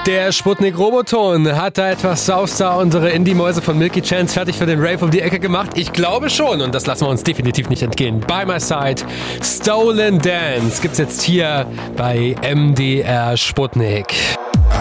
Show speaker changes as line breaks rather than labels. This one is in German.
Der Sputnik-Roboton hat da etwas sauster unsere Indie-Mäuse von Milky Chance fertig für den Rave um die Ecke gemacht? Ich glaube schon und das lassen wir uns definitiv nicht entgehen. By My Side, Stolen Dance gibt's jetzt hier bei MDR Sputnik.